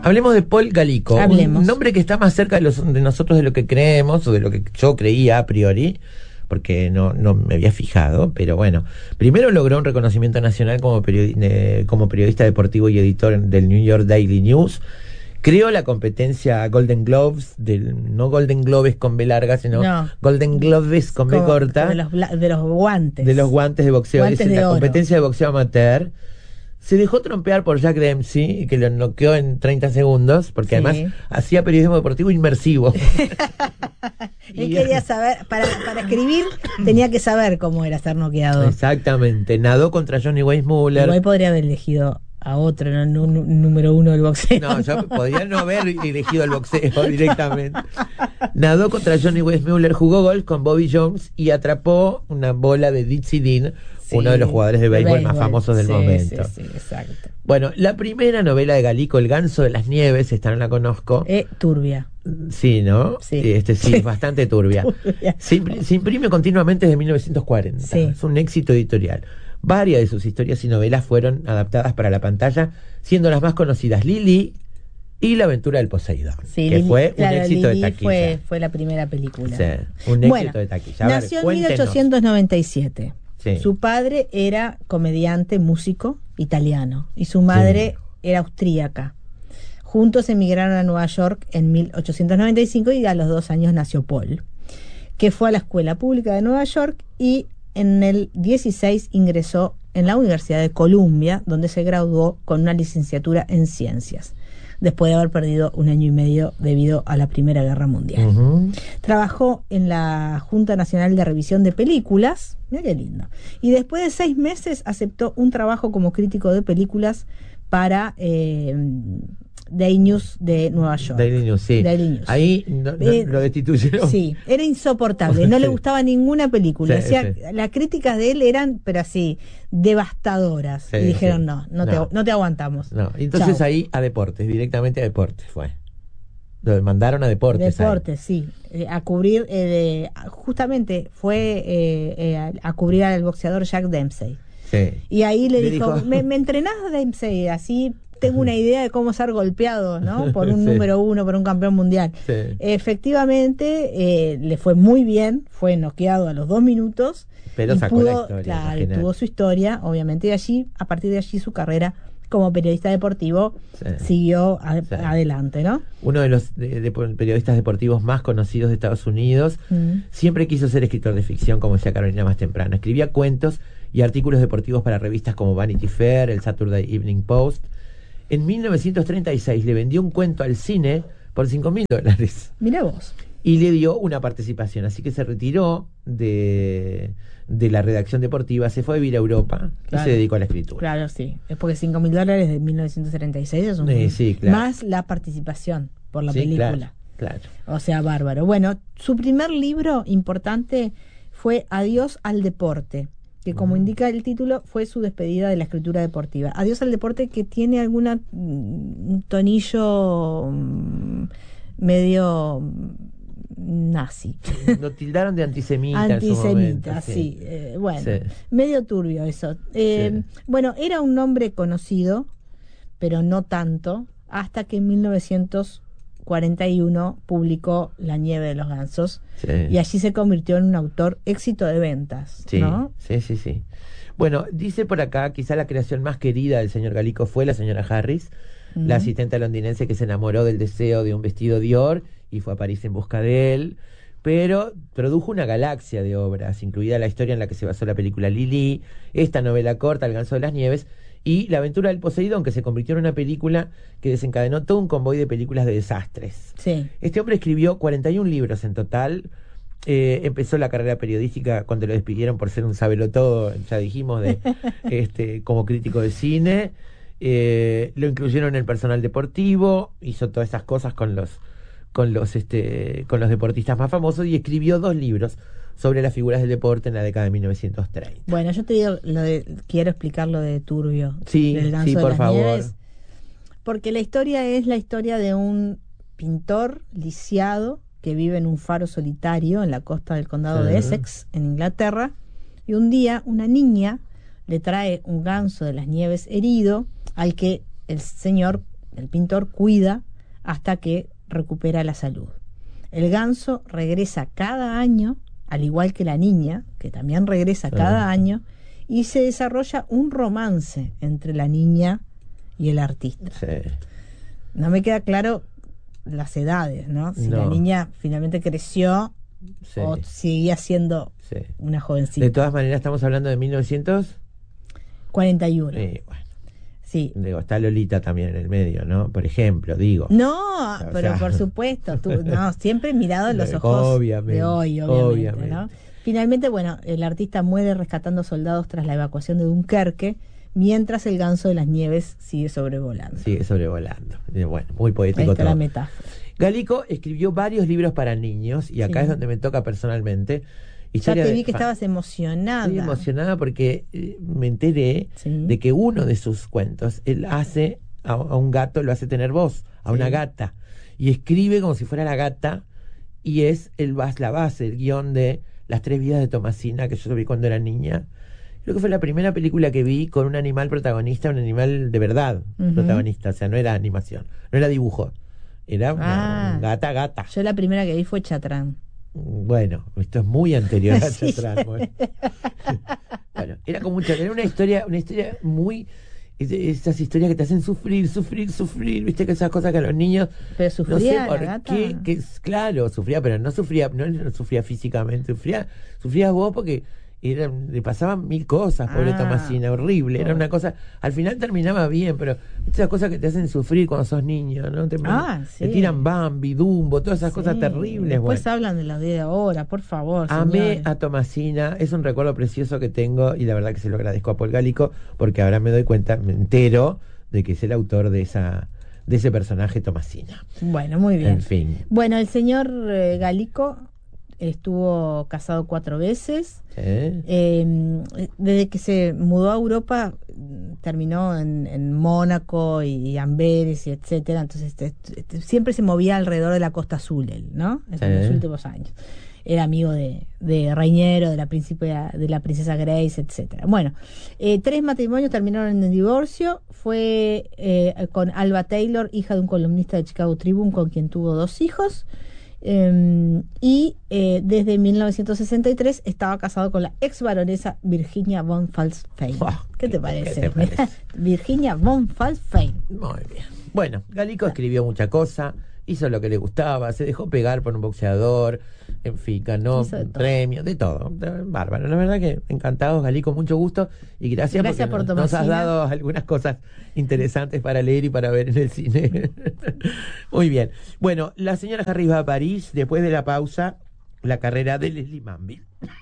Hablemos de Paul Gallico, Hablemos. un nombre que está más cerca de nosotros de lo que creemos, o de lo que yo creía a priori, porque no me había fijado, pero bueno. Primero logró un reconocimiento nacional como periodista deportivo y editor del New York Daily News. Creó la competencia Golden Globes, no Golden Globes con B larga, sino Golden Globes con B corta. De los guantes. De los guantes de boxeo. Guantes es de la oro. Competencia de boxeo amateur. Se dejó trompear por Jack Dempsey, que lo noqueó en 30 segundos, porque además hacía periodismo deportivo inmersivo. Él quería saber, para escribir, tenía que saber cómo era ser noqueado. Exactamente. Nadó contra Johnny Weissmuller. Igual podría haber elegido a otro, no un número uno del boxeo. No, yo podría no haber elegido el boxeo directamente. Nadó contra Johnny Weissmuller, jugó golf con Bobby Jones y atrapó una bola de Dizzy Dean, uno de los jugadores de béisbol más famosos del momento. Sí, exacto. Bueno, la primera novela de Gallico, El ganso de las nieves, esta no la conozco. Turbia. Sí, ¿no? Sí. Sí, es bastante turbia. Se imprime continuamente desde 1940. Sí. Es un éxito editorial. Varias de sus historias y novelas fueron adaptadas para la pantalla, siendo las más conocidas Lili y La aventura del Poseidón, que fue un éxito de taquilla. Fue la primera película. Sí, un éxito de taquilla. Nació en 1897. Sí. Su padre era comediante, músico italiano, y su madre era austríaca. Juntos emigraron a Nueva York en 1895 y a los 2 años nació Paul, que fue a la escuela pública de Nueva York y en el 16 ingresó en la Universidad de Columbia, donde se graduó con una licenciatura en ciencias, después de haber perdido 1 año y medio debido a la Primera Guerra Mundial. Trabajó en la Junta Nacional de Revisión de Películas, mira qué lindo, y después de 6 meses aceptó un trabajo como crítico de películas para Daily News de Nueva York. Daily News, sí. Daily News. Ahí lo destituyeron. Sí, era insoportable, no le gustaba ninguna película. Sí, las críticas de él eran, pero así, devastadoras. Sí, y dijeron, sí. No te aguantamos. No, entonces Chau. ahí a deportes, directamente a deportes fue. Lo mandaron a deportes. Deportes, sí. A cubrir, justamente fue a cubrir al boxeador Jack Dempsey. Sí. Y ahí le dijo, ¿me entrenás, Dempsey? Así tengo una idea de cómo ser golpeado, ¿no? Por un número 1, por un campeón mundial. Sí. Efectivamente, le fue muy bien, fue noqueado a los 2 minutos. Pero sacó la historia. Claro, tuvo su historia, obviamente, y allí, a partir de allí, su carrera como periodista deportivo siguió adelante, ¿no? Uno de los periodistas deportivos más conocidos de Estados Unidos. Siempre quiso ser escritor de ficción, como decía Carolina más temprano. Escribía cuentos y artículos deportivos para revistas como Vanity Fair, el Saturday Evening Post. En 1936 le vendió un cuento al cine por $5,000. Mirá vos. Y le dio una participación, así que se retiró de la redacción deportiva, se fue a vivir a Europa y se dedicó a la escritura. Claro, sí. Es porque $5,000 de 1936 es un claro. más la participación por la película. Claro. O sea, bárbaro. Bueno, su primer libro importante fue Adiós al deporte, que como indica el título, fue su despedida de la escritura deportiva. Adiós al deporte, que tiene un tonillo medio nazi. Lo tildaron de antisemita en su momento. Sí. Medio turbio eso. Bueno, era un nombre conocido, pero no tanto, hasta que en 1941 publicó La nieve de los gansos, y allí se convirtió en un autor éxito de ventas, ¿no? Sí. Bueno, dice por acá, quizá la creación más querida del señor Gallico fue la señora Harris, la asistente londinense que se enamoró del deseo de un vestido Dior y fue a París en busca de él, pero produjo una galaxia de obras, incluida la historia en la que se basó la película Lili, esta novela corta, El ganso de las nieves, y La aventura del Poseidón, que se convirtió en una película que desencadenó todo un convoy de películas de desastres. Sí. Este hombre escribió 41 libros en total. Empezó la carrera periodística cuando lo despidieron por ser un sabelotodo, ya dijimos, como crítico de cine. Lo incluyeron en el personal deportivo, hizo todas esas cosas con los deportistas más famosos, y escribió 2 libros sobre las figuras del deporte en la década de 1930. Bueno, yo te digo, quiero explicar lo de turbio. Sí, del ganso de por las favor. nieves, porque la historia es la historia de un pintor lisiado que vive en un faro solitario en la costa del condado de Essex, en Inglaterra, y un día una niña le trae un ganso de las nieves herido, al que el señor el pintor cuida hasta que recupera la salud. El ganso regresa cada año, al igual que la niña, que también regresa cada año, y se desarrolla un romance entre la niña y el artista. Sí. No me queda claro las edades, ¿no? Si la niña finalmente creció o seguía siendo una jovencita. De todas maneras, estamos hablando de 1941. Bueno. Sí. Digo, está Lolita también en el medio, ¿no? Por ejemplo, digo. No, pero por supuesto, siempre mirado en los ojos de hoy, obviamente, ¿no? Finalmente, bueno, el artista muere rescatando soldados tras la evacuación de Dunkerque, mientras el ganso de las nieves sigue sobrevolando. Bueno, muy poético todo. Esta es la metáfora. Galico escribió varios libros para niños, y acá es donde me toca personalmente. Ya te vi que estabas emocionada. Estoy emocionada porque me enteré de que uno de sus cuentos, él hace a un gato, lo hace tener voz, a una gata, y escribe como si fuera la gata, y es la base, el guión de Las 3 vidas de Tomasina, que yo vi cuando era niña. Creo que fue la primera película que vi con un animal protagonista, un animal de verdad protagonista, o sea, no era animación, no era dibujo, era una gata. Yo la primera que vi fue Chatrán. Bueno, esto es muy anterior a Chatrán. Bueno, era como era una historia muy, esas historias que te hacen sufrir, viste, que esas cosas que a los niños. Pero sufría, no sé la por gata. qué, claro, sufría, pero no sufría físicamente, sufría vos porque le pasaban 1000 cosas, pobre Tomasina, horrible, era una cosa, al final terminaba bien, pero esas cosas que te hacen sufrir cuando sos niño, ¿no? Te tiran Bambi, Dumbo, todas esas cosas terribles. Después hablan de los días de ahora, por favor. Amé a Tomasina, es un recuerdo precioso que tengo, y la verdad que se lo agradezco a Paul Galico, porque ahora me doy cuenta, me entero de que es el autor de ese personaje Tomasina. Bueno, muy bien. En fin. Bueno, el señor Galico estuvo casado 4 veces. Desde que se mudó a Europa, terminó en Mónaco y Amberes y etcétera. Entonces siempre se movía alrededor de la Costa Azul, ¿no? En los últimos años. Era amigo de Reiniero, de la princesa Grace, etcétera. Bueno, 3 matrimonios terminaron en divorcio. Fue con Alba Taylor, hija de un columnista de Chicago Tribune, con quien tuvo 2 hijos. Y desde 1963 estaba casado con la ex baronesa Virginia von Falls-Fein. ¿Qué te parece? Virginia von Falls-Fein. Muy bien. Bueno, Galico escribió mucha cosa, hizo lo que le gustaba, se dejó pegar por un boxeador, en fin, ganó premios, de todo. Bárbaro, la verdad que encantados, Galico, mucho gusto, y gracias por nos has dado algunas cosas interesantes para leer y para ver en el cine. Muy bien. Bueno, la señora Harris va a París, después de la pausa, la carrera de Leslie Manville.